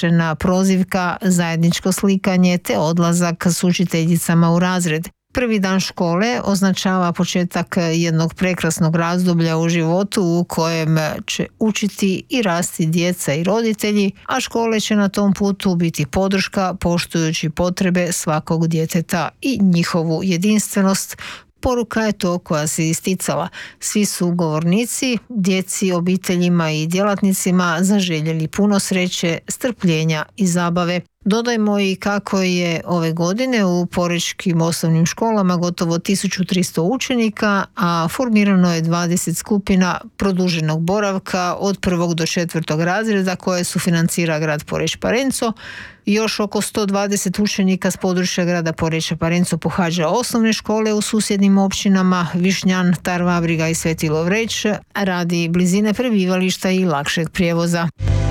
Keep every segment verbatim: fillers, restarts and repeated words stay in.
savršena prozivka, zajedničko slikanje te odlazak s učiteljicama u razred. Prvi dan škole označava početak jednog prekrasnog razdoblja u životu u kojem će učiti i rasti djeca i roditelji, a škole će na tom putu biti podrška poštujući potrebe svakog djeteta i njihovu jedinstvenost. Poruka je to koja se isticala. Svi su govornici, djeci, obiteljima i djelatnicima zaželjeli puno sreće, strpljenja i zabave. Dodajmo i kako je ove godine u porečkim osnovnim školama gotovo tisuću tristo učenika, a formirano je dvadeset skupina produženog boravka od prvog do četvrtog razreda koje sufinancira grad Poreč Parenco. Još oko sto dvadeset učenika s područja grada Poreča Parenco pohađa osnovne škole u susjednim općinama Višnjan, Tarvabriga i Sveti Lovreć radi blizine prebivališta i lakšeg prijevoza.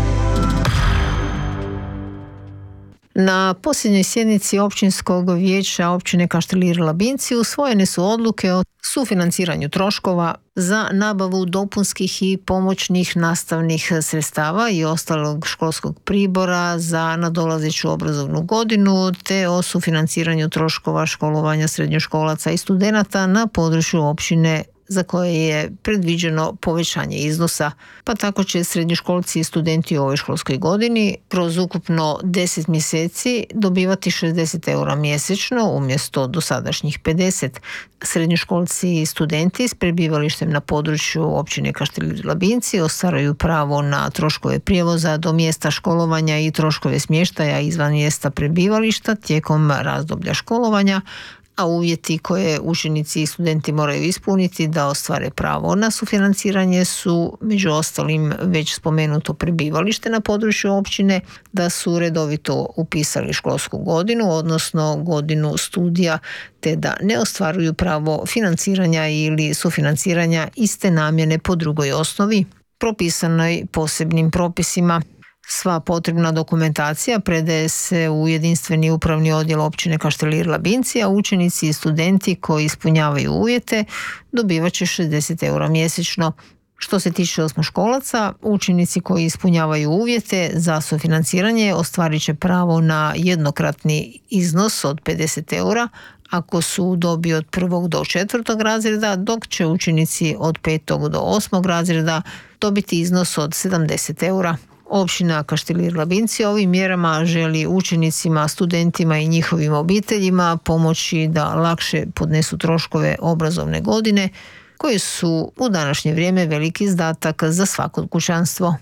Na posljednjoj sjednici općinskog vijeća općine Kaštelir Labinci usvojene su odluke o sufinanciranju troškova za nabavu dopunskih i pomoćnih nastavnih sredstava i ostalog školskog pribora za nadolazeću obrazovnu godinu, te o sufinanciranju troškova školovanja srednjoškolaca i studenata na području općine za koje je predviđeno povećanje iznosa, pa tako će srednjoškolci i studenti u ovoj školskoj godini kroz ukupno deset mjeseci dobivati šezdeset eura mjesečno umjesto dosadašnjih pedeset. Srednjoškolci i studenti s prebivalištem na području općine Kaštelir Labinci ostvaruju pravo na troškove prijevoza do mjesta školovanja i troškove smještaja izvan mjesta prebivališta tijekom razdoblja školovanja, a uvjeti koje učenici i studenti moraju ispuniti da ostvare pravo na sufinanciranje su među ostalim već spomenuto prebivalište na području općine, da su redovito upisali školsku godinu, odnosno godinu studija, te da ne ostvaruju pravo financiranja ili sufinanciranja iste namjene po drugoj osnovi, propisanoj posebnim propisima. Sva potrebna dokumentacija predaje se u jedinstveni upravni odjel općine Kaštelir Labinci, a učenici i studenti koji ispunjavaju uvjete dobivat će šezdeset eura mjesečno. Što se tiče osmoškolaca, učenici koji ispunjavaju uvjete za sufinanciranje ostvarit će pravo na jednokratni iznos od pedeset eura ako su u dobi od prvog do četvrtog razreda, dok će učenici od petog do osmog razreda dobiti iznos od sedamdeset eura. Općina Kaštelir Labinci ovim mjerama želi učenicima, studentima i njihovim obiteljima pomoći da lakše podnesu troškove obrazovne godine, koji su u današnje vrijeme veliki izdatak za svako kućanstvo.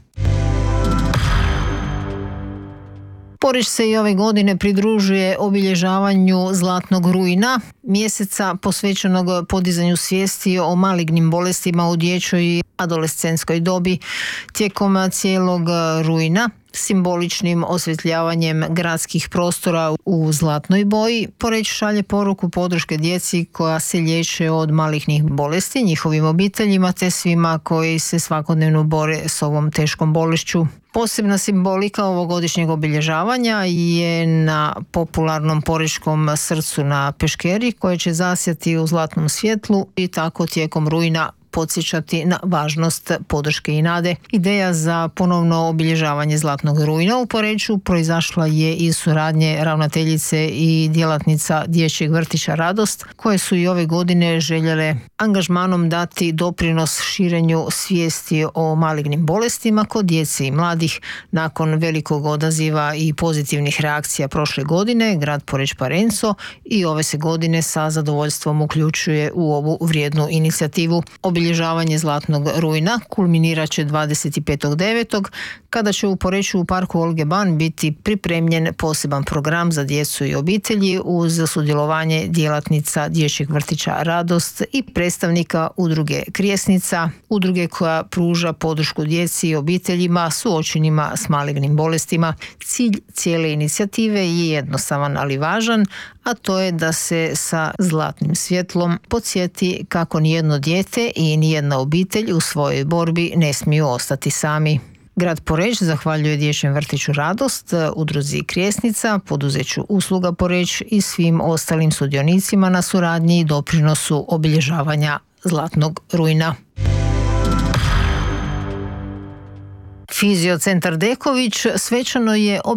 Poreč se i ove godine pridružuje obilježavanju Zlatnog rujna, mjeseca posvećenog podizanju svijesti o malignim bolestima u dječjoj i adolescentskoj dobi. Tijekom cijelog rujna simboličnim osvjetljavanjem gradskih prostora u zlatnoj boji Poreč šalje poruku podrške djeci koja se liječe od malignih bolesti, njihovim obiteljima te svima koji se svakodnevno bore s ovom teškom bolešću. Posebna simbolika ovogodišnjeg obilježavanja je na popularnom porečkom srcu na Peškeri koje će zasjati u zlatnom svjetlu i tako tijekom rujna podsjećati na važnost podrške i nade. Ideja za ponovno obilježavanje Zlatnog rujna u Poreču proizašla je iz suradnje ravnateljice i djelatnica Dječjeg vrtića Radost, koje su i ove godine željele angažmanom dati doprinos širenju svijesti o malignim bolestima kod djece i mladih. Nakon velikog odaziva i pozitivnih reakcija prošle godine, grad Poreč Parenco i ove se godine sa zadovoljstvom uključuje u ovu vrijednu inicijativu. Obilježavanje Zlatnog rujna kulminirat će dvadeset petog devetog kada će u Poreču u parku Olge Ban biti pripremljen poseban program za djecu i obitelji uz sudjelovanje djelatnica Dječjeg vrtića Radost i predstavnika udruge Krijesnica, udruge koja pruža podršku djeci i obiteljima suočenima s malignim bolestima. Cilj cijele inicijative je jednostavan, ali važan, a to je da se sa zlatnim svjetlom podsjeti kako nijedno dijete i nijedna obitelj u svojoj borbi ne smiju ostati sami. Grad Poreč zahvaljuje Dječjem vrtiću Radost, udruzi Krijesnica, poduzeću Usluga Poreč i svim ostalim sudionicima na suradnji i doprinosu obilježavanja Zlatnog rujna. Fiziocentar Deković svečano je